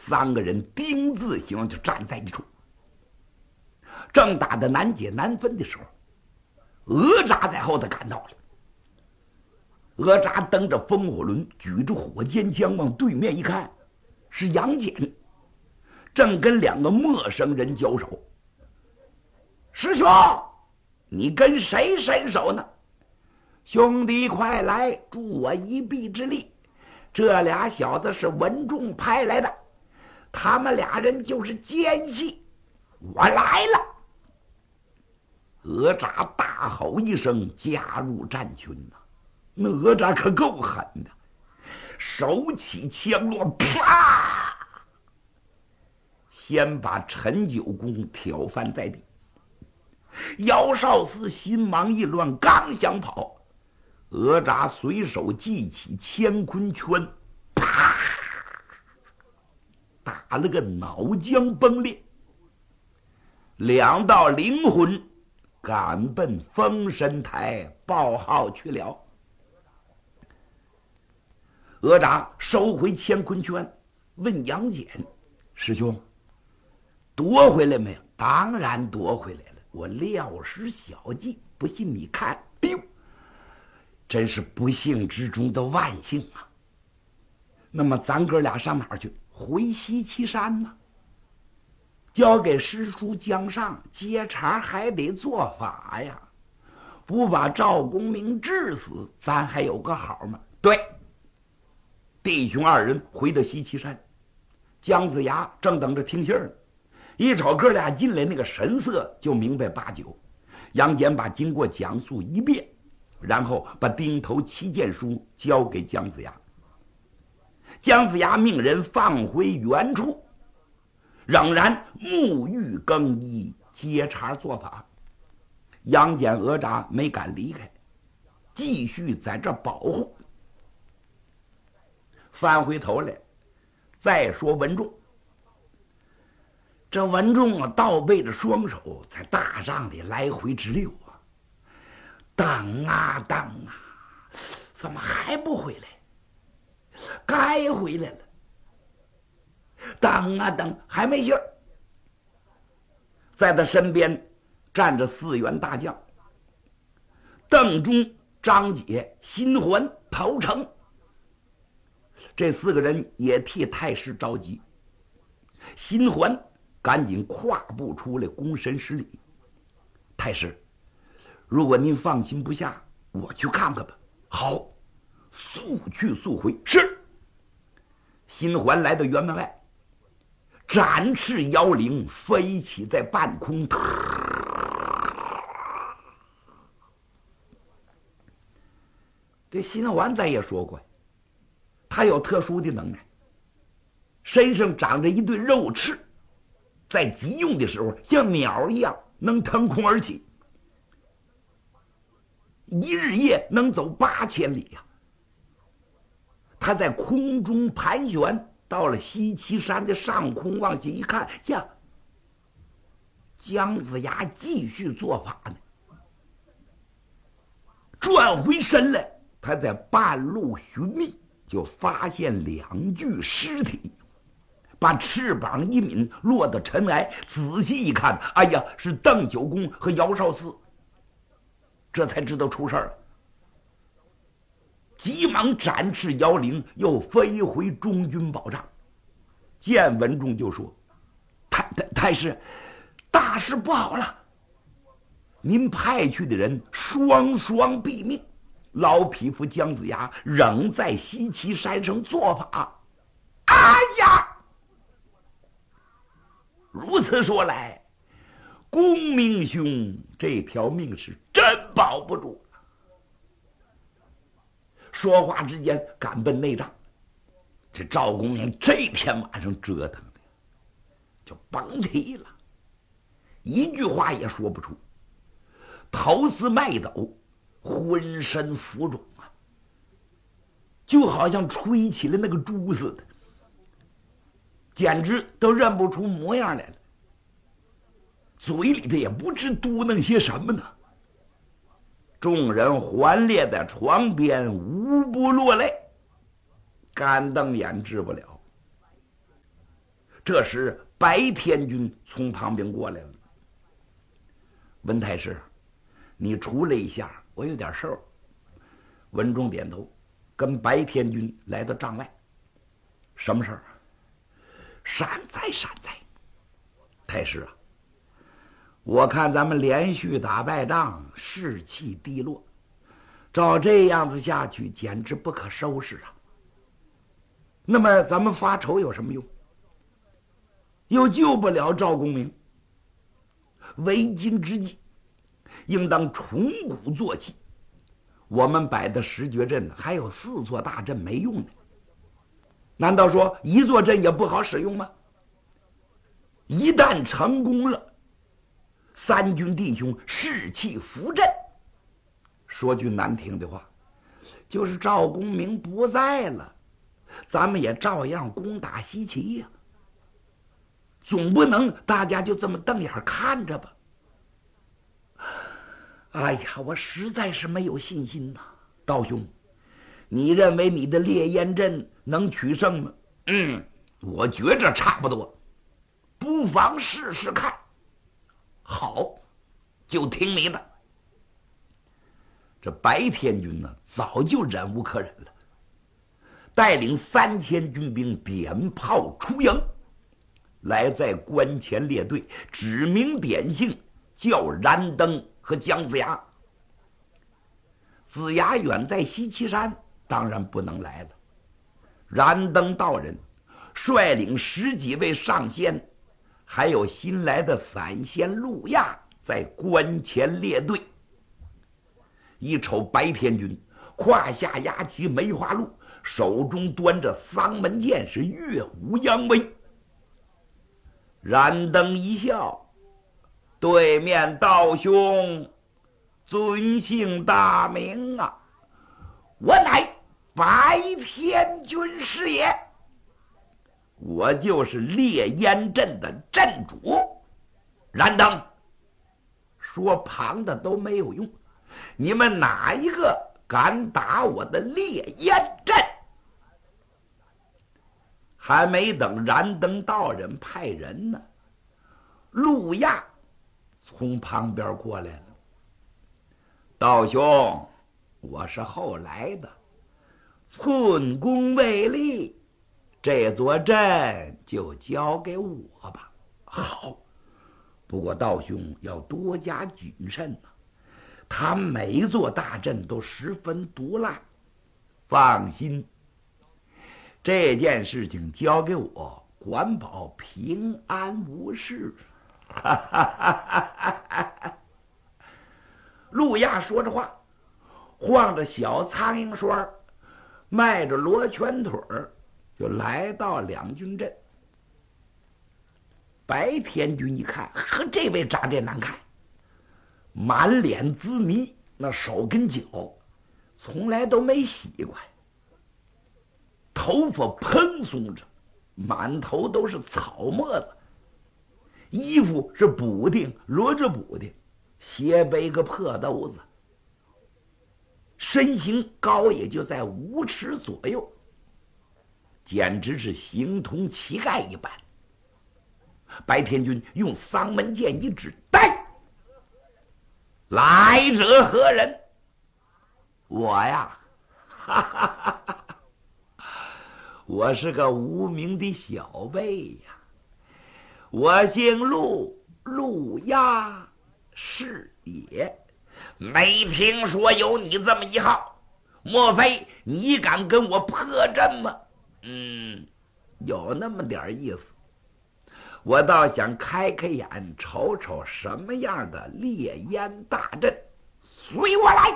3个人丁字形就站在一处。正打得难解难分的时候，哪吒在后头赶到了。哪吒蹬着风火轮，举着火尖枪往对面一看，是杨戬，正跟2个陌生人交手。师兄，你跟谁伸手呢？兄弟快来，助我一臂之力。这俩小子是文仲派来的，他们俩人就是奸细，我来了。哪吒大吼一声，加入战群呐。哪吒可够狠的，手起枪落，啪！先把陈九公挑翻在地。姚少司心忙意乱，刚想跑，哪吒随手记起乾坤圈，啪！打了个脑浆崩裂。2道灵魂赶奔封神台报号去了。哪吒收回乾坤圈，问杨戬：“师兄，夺回来没有？”“当然夺回来了，我料施小计，不信你看。”“哎呦，真是不幸之中的万幸啊！”“那么咱哥俩上哪儿去？”“回西岐山呢。交给师叔江上接茬，还得做法呀。不把赵公明治死，咱还有个好吗？”“对。”弟兄2人回到西岐山，姜子牙正等着听信呢。一瞅哥俩进来那个神色，就明白8九。杨戬把经过讲述一遍，然后把钉头7件书交给姜子牙。姜子牙命人放回原处，仍然沐浴更衣，接茬做法。杨戬、哪吒没敢离开，继续在这保护。翻回头来，再说文仲。这文仲啊，倒背着双手，在大帐里来回直溜啊，等啊等啊，怎么还不回来？该回来了。等啊等，还没信儿。在他身边站着4员大将：邓忠、张解、辛环、陶成。这4个人也替太师着急。辛环赶紧跨步出来躬身施礼：“太师，如果您放心不下，我去看看吧。”“好，速去速回。”“是。”辛环来到辕门外，展翅摇铃，飞起在半空。这辛环咱也说过，他有特殊的能耐，身上长着一对肉翅，在急用的时候像鸟一样能腾空而起，一日夜能走8000里呀。他在空中盘旋，到了西岐山的上空，往下一看，呀，姜子牙继续做法呢。转回身来，他在半路寻觅，就发现2具尸体，把翅膀一抿，落到尘埃。仔细一看，哎呀，是邓九公和姚少司。这才知道出事儿了，急忙展翅摇铃，又飞回中军宝帐。见文仲就说：“太师，大事不好了！您派去的人双双毙命，老匹夫姜子牙仍在西岐山上做法。”“哎呀！”如此说来，公明兄这条命是真保不住。说话之间赶奔内帐。这赵公明这天晚上折腾的就甭提了，一句话也说不出，头似麦斗，浑身浮肿啊，就好像吹起了那个猪似的，简直都认不出模样来了，嘴里头也不知嘟囔些什么呢。众人环列在床边，无不落泪，干瞪眼治不了。 这时白天军从旁边过来了。文太师，你出来一下，我有点事儿。文忠点头，跟白天军来到帐外。什么事儿？善哉善哉。太师啊，我看咱们连续打败仗，士气低落，照这样子下去，简直不可收拾啊。那么咱们发愁有什么用？又救不了赵公明。为今之计，应当重鼓作气。我们摆的十绝阵还有4座大阵没用呢，难道说1座阵也不好使用吗？一旦成功了，三军弟兄士气浮振。说句难听的话，就是赵公明不在了，咱们也照样攻打西岐呀。总不能大家就这么瞪眼看着吧？哎呀，我实在是没有信心呐。道兄，你认为你的烈焰阵能取胜吗？我觉着差不多，不妨试试看。好，就听你的。这白天军呢，早就忍无可忍了，带领3000军兵点炮出营，来在关前列队，指名点姓叫燃灯和姜子牙。子牙远在西岐山，当然不能来了。燃灯道人率领10几位上仙，还有新来的散仙陆亚在关前列队。一瞅白天军胯下压起梅花鹿，手中端着丧门剑，是跃虎扬威。燃灯一笑，对面道兄尊姓大名啊？我乃白天军师也，我就是烈焰阵的阵主。燃灯说旁的都没有用，你们哪一个敢打我的烈焰阵？还没等燃灯道人派人呢，陆亚从旁边过来了。道兄，我是后来的，寸功未立，这座阵就交给我吧。好，不过道兄要多加谨慎呐，他每座大阵都十分毒辣。放心，这件事情交给我，管保平安无事。陆亚说着话，晃着小苍蝇栓，迈着罗圈腿就来到两军阵。白天军一看，呵，这位长得难看，满脸滋泥，那手跟脚从来都没洗过，头发蓬松着，满头都是草沫子，衣服是补丁摞着补丁，斜背个破兜子，身形高也就在5尺左右，简直是形同乞丐一般。白天军用丧门剑一指，带来者何人？我呀，哈哈哈哈，我是个无名的小辈呀，我姓陆，陆亚是也。没听说有你这么一号，莫非你敢跟我破阵吗？有那么点意思。我倒想开开眼，瞅瞅什么样的烈焰大阵，随我来。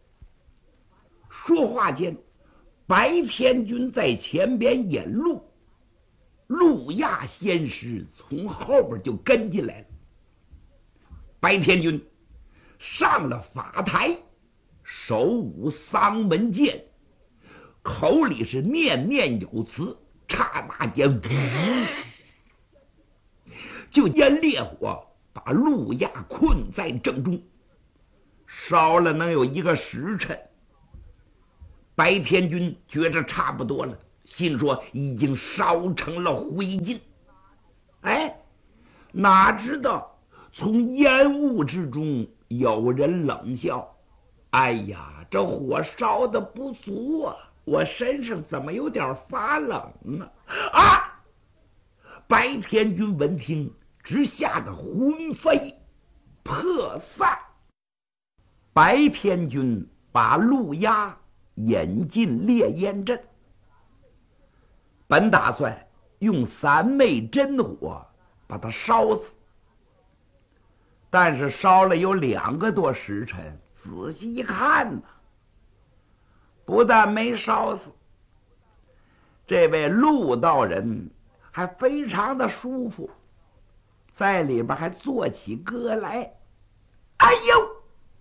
说话间，白天军在前边引路，陆亚仙师从后边就跟进来了。白天军上了法台，手舞丧门剑，口里是念念有词，刹那间就见烈火把陆亚困在正中，烧了能有1个时辰。白天军觉着差不多了，心说已经烧成了灰烬。 哎，哪知道从烟雾之中有人冷笑：“哎呀，这火烧的不足啊，我身上怎么有点发冷啊？”啊！白天君闻听，直吓得魂飞魄散。白天君把陆压引进烈焰阵，本打算用三昧真火把他烧死，但是烧了有2个多时辰，仔细一看呢，不但没烧死，这位陆道人还非常的舒服，在里边还做起歌来。哎呦！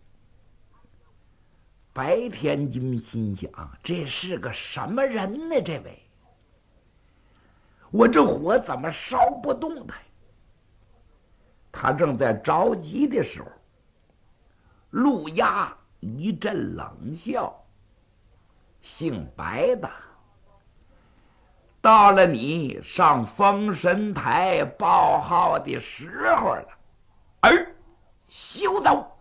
白天君心想，这是个什么人呢？这位，我这火怎么烧不动他？他正在着急的时候，陆压一阵冷笑：“姓白的，到了你上封神台报号的时候了，儿休走！”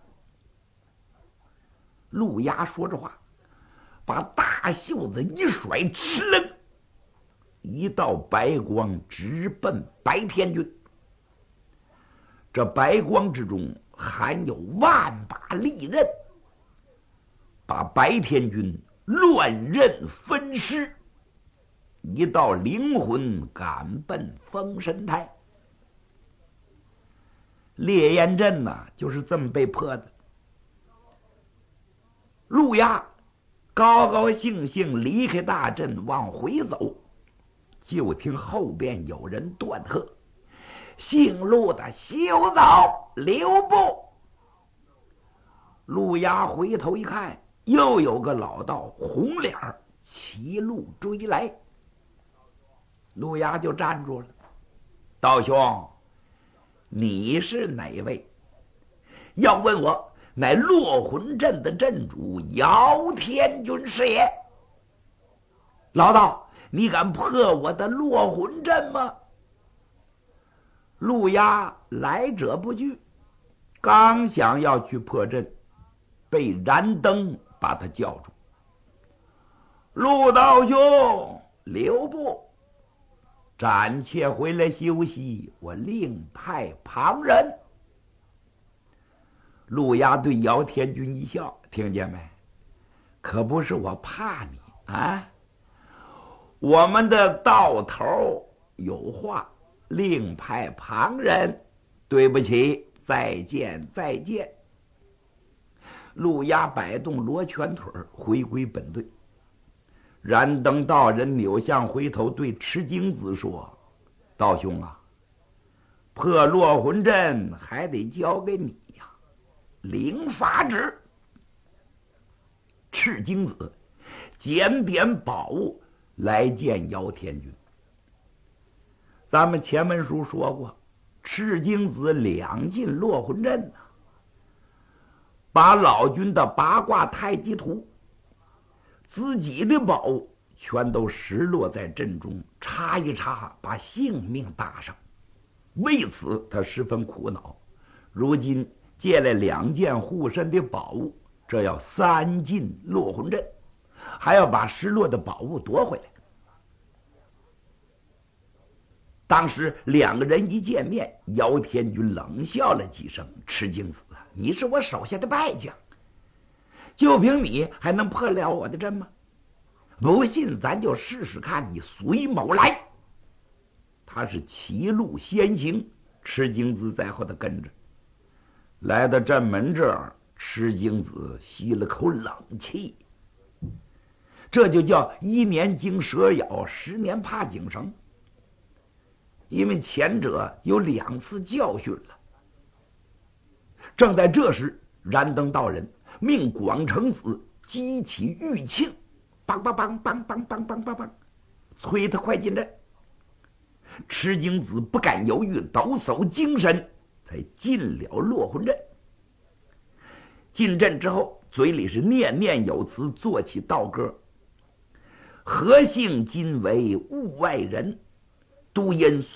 陆压说着话，把大袖子一甩，哧楞，一道白光直奔白天君。这白光之中含有万把利刃，把白天君乱刃分尸，一道灵魂赶奔封神台。烈焰阵呐，就是这么被破的。陆压高高兴兴离开大阵往回走，就听后边有人断喝：“姓陆的休走，留步！”陆压回头一看，又有个老道红脸骑路追来。陆压就站住了：“道兄，你是哪位？要问我，乃落魂阵的阵主姚天君是也。老道，你敢破我的落魂阵吗？”陆压来者不拒，刚想要去破阵，被燃灯把他叫住：“陆道兄，留步！暂且回来休息，我另派旁人。”陆压对姚天君一笑：“听见没？可不是我怕你啊！我们的道头有话，另派旁人。对不起，再见，再见。”陆压摆动罗拳腿，回归本队。燃灯道人扭向回头，对赤精子说：“道兄啊，破落魂阵还得交给你呀，领法旨。”赤精子检点宝物来见姚天君。咱们前文书说过，赤精子两进落魂阵把老君的八卦太极图、自己的宝物全都失落在阵中，插一插，把性命搭上。为此他十分苦恼，如今借来2件护身的宝物，这要3进落魂阵，还要把失落的宝物夺回来。当时2个人一见面，姚天君冷笑了几声：“赤精子，你是我手下的败将，就凭你还能破了我的阵吗？不信咱就试试看，你随某来。”他是骑路先行，赤精子在后头跟着。来到阵门这儿，赤精子吸了口冷气，这就叫1年经蛇咬，10年怕井绳。因为前者有2次教训了。正在这时，燃灯道人命广成子激起玉磬，梆梆梆梆梆梆梆梆梆，催他快进阵。赤精子不敢犹豫，抖擞精神，才进了落魂阵。进阵之后，嘴里是念念有词，做起道歌：“何幸今为物外人，都因